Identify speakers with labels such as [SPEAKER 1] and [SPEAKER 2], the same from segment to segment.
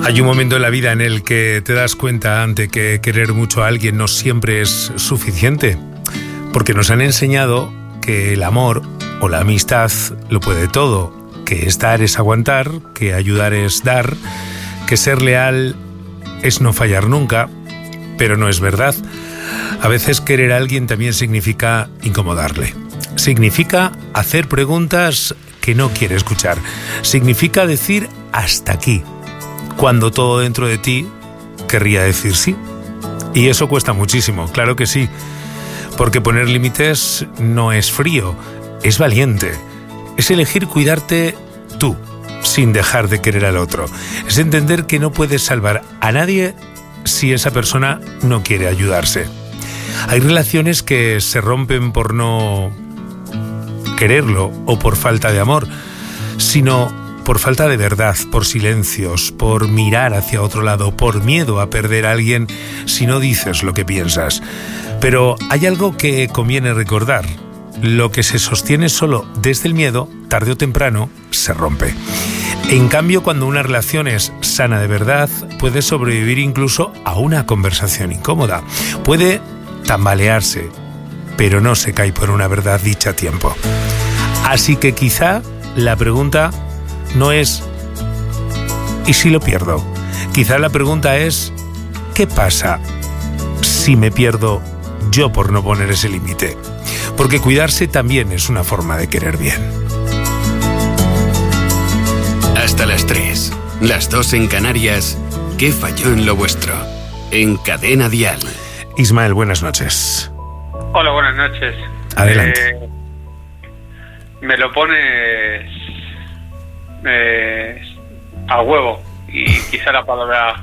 [SPEAKER 1] Hay un momento en la vida en el que te das cuenta ante que querer mucho a alguien no siempre es suficiente, porque nos han enseñado que el amor o la amistad lo puede todo, que estar es aguantar, que ayudar es dar, que ser leal es no fallar nunca, pero no es verdad. A veces querer a alguien también significa incomodarle. Significa hacer preguntas que no quiere escuchar. Significa decir hasta aquí, cuando todo dentro de ti querría decir sí. Y eso cuesta muchísimo, claro que sí, porque poner límites no es frío, es valiente. Es elegir cuidarte tú, sin dejar de querer al otro. Es entender que no puedes salvar a nadie si esa persona no quiere ayudarse. Hay relaciones que se rompen por no quererlo o por falta de amor, sino por falta de verdad, por silencios, por mirar hacia otro lado, por miedo a perder a alguien si no dices lo que piensas. Pero hay algo que conviene recordar. Lo que se sostiene solo desde el miedo, tarde o temprano, se rompe. En cambio, cuando una relación es sana de verdad, puede sobrevivir incluso a una conversación incómoda. Puede tambalearse, pero no se cae por una verdad dicha a tiempo. Así que quizá la pregunta no es ¿y si lo pierdo? Quizá la pregunta es ¿qué pasa si me pierdo yo por no poner ese límite? Porque cuidarse también es una forma de querer bien.
[SPEAKER 2] Hasta las 3, las 2 en Canarias. ¿Qué falló en lo vuestro? En Cadena Dial.
[SPEAKER 1] Ismael, buenas noches.
[SPEAKER 3] Hola, buenas noches.
[SPEAKER 1] Adelante.
[SPEAKER 3] Me lo pones a huevo, y quizá la palabra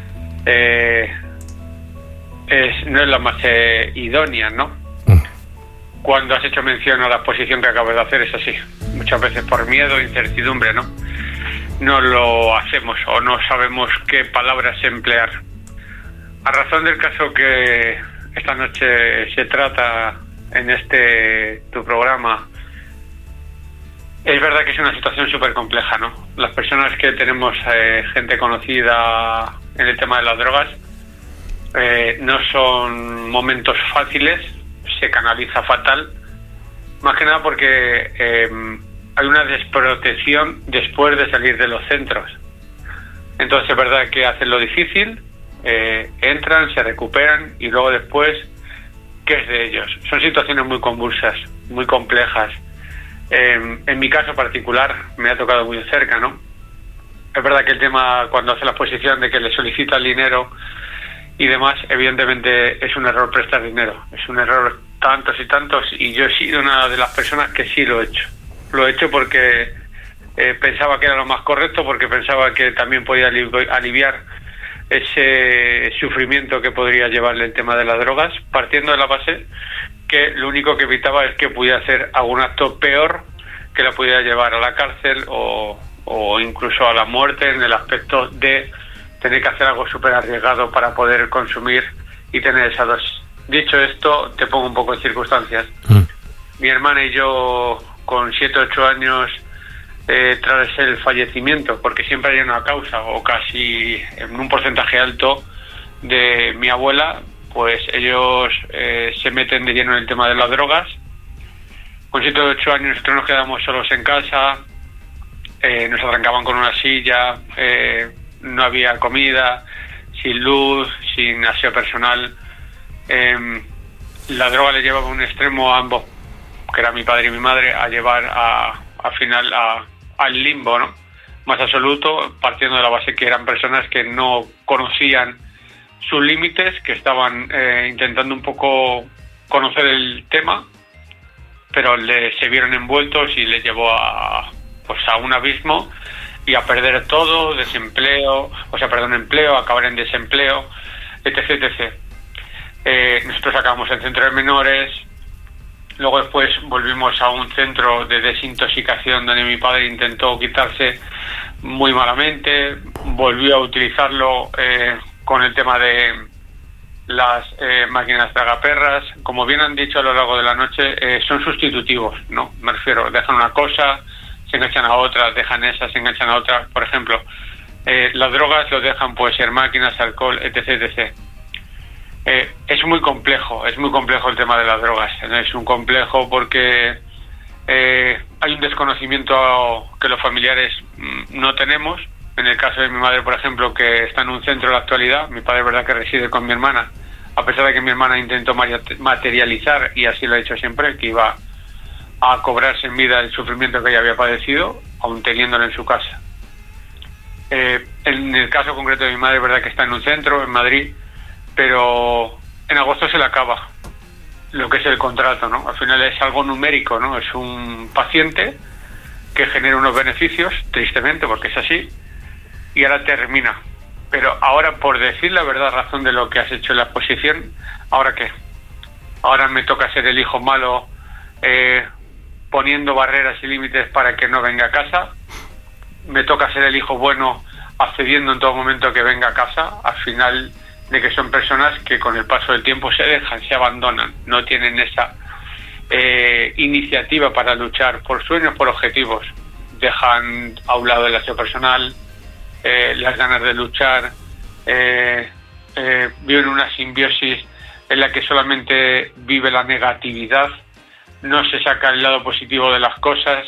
[SPEAKER 3] no es la más idónea, ¿no? Cuando has hecho mención a la exposición que acabas de hacer, es así. Muchas veces por miedo e incertidumbre, no lo hacemos o no sabemos qué palabras emplear. A razón del caso que esta noche se trata en tu programa, es verdad que es una situación súper compleja, ¿no? Las personas que tenemos gente conocida en el tema de las drogas, no son momentos fáciles, se canaliza fatal, más que nada porque hay una desprotección después de salir de los centros. Entonces es verdad que hacen lo difícil, entran, se recuperan y luego después, ¿qué es de ellos? Son situaciones muy convulsas, muy complejas. En mi caso particular me ha tocado muy de cerca, ¿no? Es verdad que el tema, cuando hace la exposición de que le solicita el dinero y demás, evidentemente es un error prestar dinero, es un error tantos y tantos, y yo he sido una de las personas que sí lo he hecho. Lo he hecho porque pensaba que era lo más correcto, porque pensaba que también podía aliviar ese sufrimiento que podría llevarle el tema de las drogas, partiendo de la base que lo único que evitaba es que pudiera hacer algún acto peor que la pudiera llevar a la cárcel o incluso a la muerte, en el aspecto de tener que hacer algo súper arriesgado para poder consumir y tener esa dosis. Dicho esto, te pongo un poco en circunstancias. Mi hermana y yo, con 7 o 8 años, tras el fallecimiento, porque siempre hay una causa, o casi en un porcentaje alto, de mi abuela, pues ellos se meten de lleno en el tema de las drogas. Con 7 o 8 años nosotros nos quedamos solos en casa, nos arrancaban con una silla, no había comida, sin luz, sin aseo personal. La droga le llevaba a un extremo a ambos, que era mi padre y mi madre, a llevar al final al limbo, ¿no? Más absoluto, partiendo de la base que eran personas que no conocían sus límites, que estaban intentando un poco conocer el tema, pero se vieron envueltos y les llevó a un abismo y a perder todo, empleo, acabar en desempleo, etc. Nosotros acabamos en centro de menores, luego después volvimos a un centro de desintoxicación donde mi padre intentó quitarse muy malamente, volvió a utilizarlo con el tema de las máquinas tragaperras. Como bien han dicho a lo largo de la noche, son sustitutivos, ¿no? Me refiero, dejan una cosa, se enganchan a otra, dejan esa, se enganchan a otra. Por ejemplo, Las drogas lo dejan, puede ser máquinas, alcohol, etc, etc. Es muy complejo el tema de las drogas. Es un complejo porque hay un desconocimiento que los familiares no tenemos. En el caso de mi madre, por ejemplo, que está en un centro en la actualidad, mi padre es verdad que reside con mi hermana, a pesar de que mi hermana intentó materializar, y así lo ha hecho siempre, que iba a cobrarse en vida el sufrimiento que ella había padecido, aún teniéndolo en su casa. En el caso concreto de mi madre, es verdad que está en un centro, en Madrid, pero en agosto se le acaba lo que es el contrato, ¿no? Al final es algo numérico, ¿no? Es un paciente que genera unos beneficios, tristemente, porque es así, y ahora termina. Pero ahora, por decir la verdad, razón de lo que has hecho en la exposición, ¿ahora qué? Ahora me toca ser el hijo malo, poniendo barreras y límites para que no venga a casa. Me toca ser el hijo bueno, accediendo en todo momento que venga a casa. Al final, de que son personas que con el paso del tiempo se dejan, se abandonan, no tienen esa iniciativa para luchar por sueños, por objetivos. Dejan a un lado el aseo personal, las ganas de luchar, viven una simbiosis en la que solamente vive la negatividad, no se saca el lado positivo de las cosas.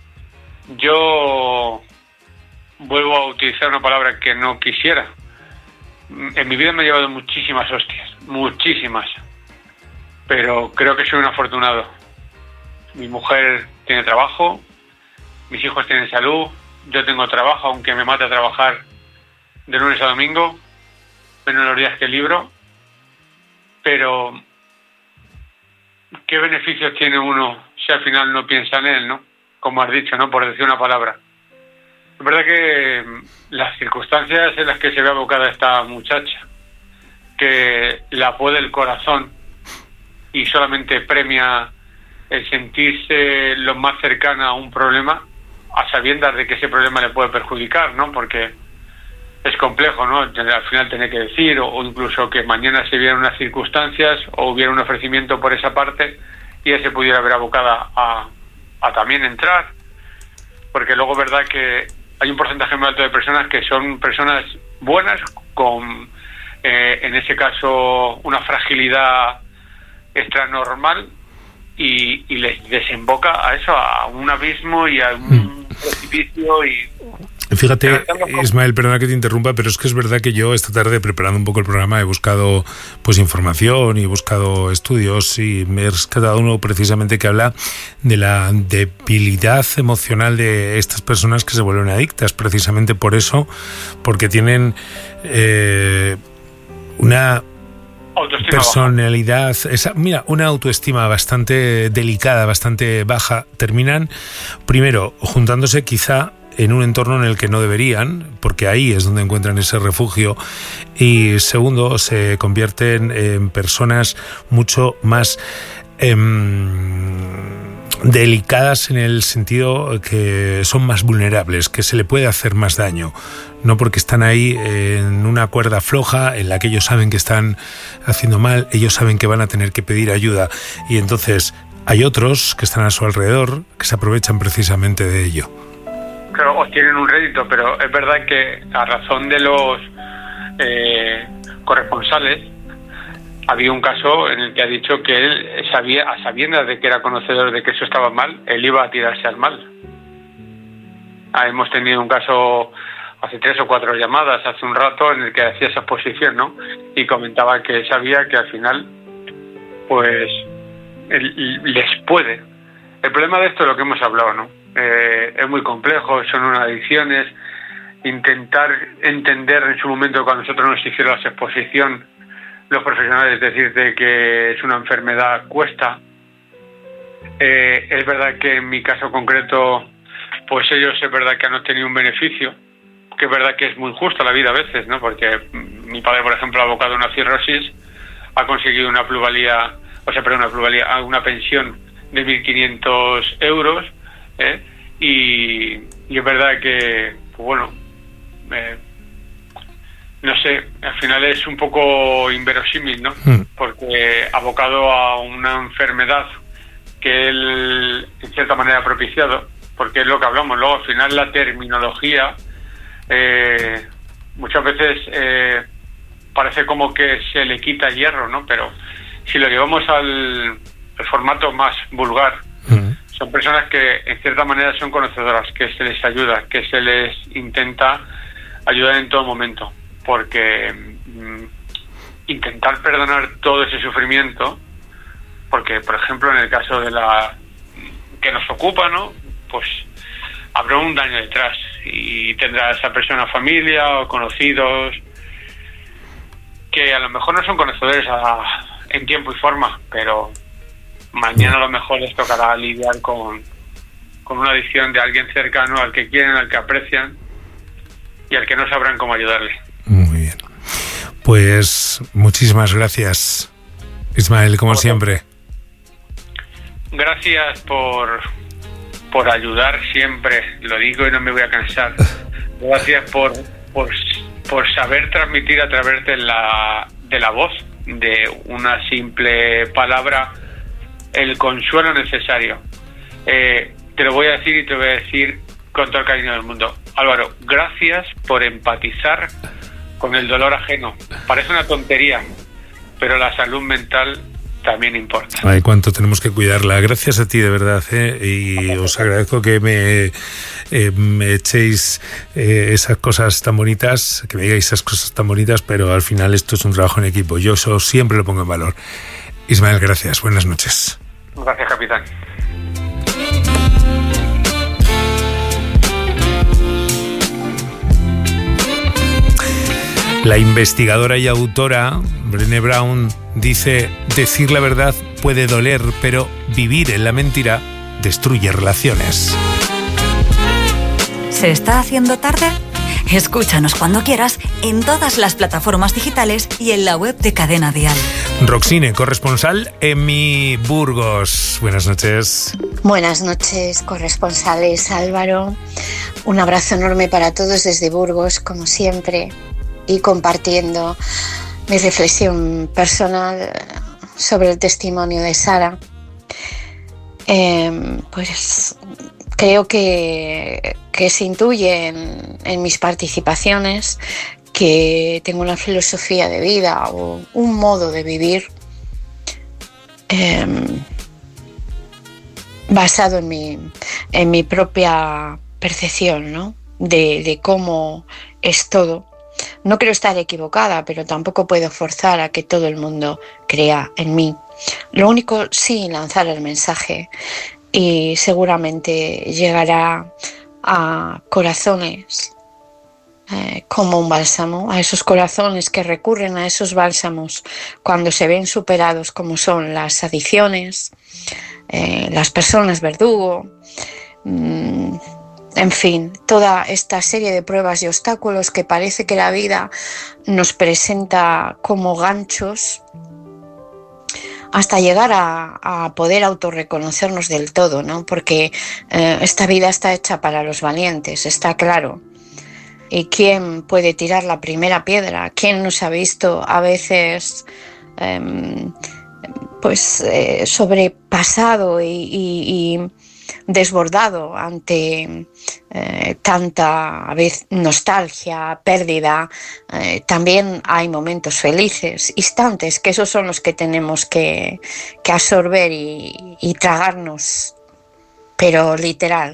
[SPEAKER 3] Yo vuelvo a utilizar una palabra que no quisiera. En mi vida me he llevado muchísimas hostias, muchísimas, pero creo que soy un afortunado. Mi mujer tiene trabajo, mis hijos tienen salud, yo tengo trabajo, aunque me mate a trabajar de lunes a domingo, menos los días que libro. Pero ¿qué beneficios tiene uno si al final no piensa en él, no? Como has dicho, ¿no? Por decir una palabra. Es verdad que las circunstancias en las que se ve abocada esta muchacha, que la puede el corazón y solamente premia el sentirse lo más cercana a un problema, a sabiendas de que ese problema le puede perjudicar, ¿no? Porque es complejo, ¿no? Al final tener que decir, o incluso que mañana se vieran unas circunstancias o hubiera un ofrecimiento por esa parte y ella se pudiera ver abocada a también entrar. Porque luego es verdad que hay un porcentaje muy alto de personas que son personas buenas con, en ese caso, una fragilidad extranormal y les desemboca a eso, a un abismo y a un precipicio y...
[SPEAKER 1] Fíjate, Ismael, perdona que te interrumpa, pero es que es verdad que yo esta tarde, preparando un poco el programa, he buscado pues información y he buscado estudios y me he rescatado uno precisamente que habla de la debilidad emocional de estas personas que se vuelven adictas, precisamente por eso, porque tienen una personalidad, una autoestima bastante delicada, bastante baja. Terminan, primero, juntándose quizá en un entorno en el que no deberían, porque ahí es donde encuentran ese refugio, y segundo, se convierten en personas mucho más delicadas en el sentido que son más vulnerables, que se le puede hacer más daño, no porque están ahí en una cuerda floja en la que ellos saben que están haciendo mal, ellos saben que van a tener que pedir ayuda, y entonces hay otros que están a su alrededor que se aprovechan precisamente de ello.
[SPEAKER 3] Claro, obtienen un rédito, pero es verdad que a razón de los corresponsales había un caso en el que ha dicho que él sabía, a sabiendas de que era conocedor de que eso estaba mal, él iba a tirarse al mal. Hemos tenido un caso hace 3 o 4 llamadas hace un rato en el que hacía esa exposición, ¿no? Y comentaba que sabía que al final pues les puede. El problema de esto es lo que hemos hablado, ¿no? Es muy complejo, son unas adicciones. Intentar entender en su momento, cuando nosotros nos hicieron la exposición, los profesionales, decirte que es una enfermedad cuesta. Es verdad que en mi caso concreto, pues ellos es verdad que han obtenido un beneficio, que es verdad que es muy injusta la vida a veces, ¿no? Porque mi padre, por ejemplo, abocado a una cirrosis, ha conseguido una plusvalía, una pensión de 1.500 euros, y es verdad que, pues bueno, no sé, al final es un poco inverosímil, ¿no? Porque abocado a una enfermedad que él en cierta manera ha propiciado, porque es lo que hablamos luego, al final la terminología muchas veces parece como que se le quita hierro, ¿no? Pero si lo llevamos al formato más vulgar, son personas que en cierta manera son conocedoras, que se les ayuda, que se les intenta ayudar en todo momento, porque intentar perdonar todo ese sufrimiento, porque por ejemplo en el caso de la que nos ocupa, ¿no? Pues habrá un daño detrás y tendrá esa persona familia o conocidos que a lo mejor no son conocedores en tiempo y forma, pero mañana a lo mejor les tocará lidiar con una adicción de alguien cercano al que quieren, al que aprecian y al que no sabrán cómo ayudarle.
[SPEAKER 1] Muy bien. Pues muchísimas gracias, Ismael, como siempre.
[SPEAKER 3] Gracias por ayudar siempre, lo digo y no me voy a cansar. Gracias por saber transmitir a través de la voz, de una simple palabra, el consuelo necesario. Te lo voy a decir y te lo voy a decir con todo el cariño del mundo. Álvaro, gracias por empatizar con el dolor ajeno. Parece una tontería, pero la salud mental también importa.
[SPEAKER 1] Ay, cuánto tenemos que cuidarla. Gracias a ti, de verdad, y os agradezco que me echéis esas cosas tan bonitas, que me digáis esas cosas tan bonitas, pero al final esto es un trabajo en equipo. Yo eso siempre lo pongo en valor. Ismael, gracias. Buenas noches.
[SPEAKER 3] Gracias, capitán.
[SPEAKER 1] La investigadora y autora Brené Brown dice: decir la verdad puede doler, pero vivir en la mentira destruye relaciones.
[SPEAKER 4] ¿Se está haciendo tarde? Escúchanos cuando quieras en todas las plataformas digitales y en la web de Cadena Dial.
[SPEAKER 1] Roxine, corresponsal en mi Burgos. Buenas noches.
[SPEAKER 5] Buenas noches, corresponsales. Álvaro, un abrazo enorme para todos desde Burgos, como siempre, y compartiendo mi reflexión personal sobre el testimonio de Sara. Pues creo que se intuye en mis participaciones que tengo una filosofía de vida o un modo de vivir basado en mi propia percepción, ¿no? de cómo es todo. No creo estar equivocada, pero tampoco puedo forzar a que todo el mundo crea en mí. Lo único, sí, lanzar el mensaje, y seguramente llegará a corazones como un bálsamo, a esos corazones que recurren a esos bálsamos cuando se ven superados, como son las adicciones, las personas verdugo, en fin, toda esta serie de pruebas y obstáculos que parece que la vida nos presenta como ganchos hasta llegar a poder autorreconocernos del todo, ¿no? Porque esta vida está hecha para los valientes, está claro. ¿Y quién puede tirar la primera piedra? ¿Quién nos ha visto a veces sobrepasado y desbordado ante tanta a veces nostalgia, pérdida? También hay momentos felices, instantes, que esos son los que tenemos que absorber y tragarnos, pero literal.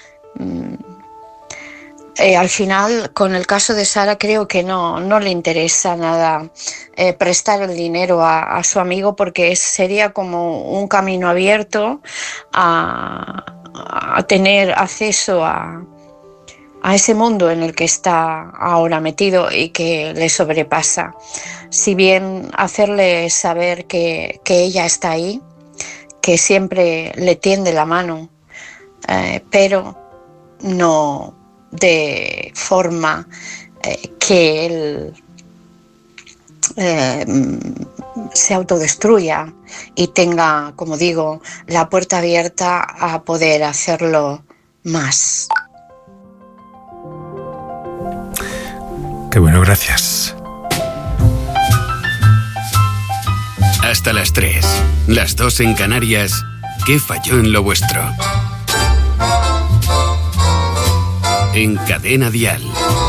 [SPEAKER 5] Al final, con el caso de Sara, creo que no le interesa nada prestar el dinero a su amigo, porque sería como un camino abierto a tener acceso a ese mundo en el que está ahora metido y que le sobrepasa. Si bien hacerle saber que ella está ahí, que siempre le tiende la mano, pero no de forma que él se autodestruya y tenga, como digo, la puerta abierta a poder hacerlo más.
[SPEAKER 1] Qué bueno, gracias.
[SPEAKER 2] Hasta las 3, las 2 en Canarias. ¿Qué falló en lo vuestro? En Cadena Dial.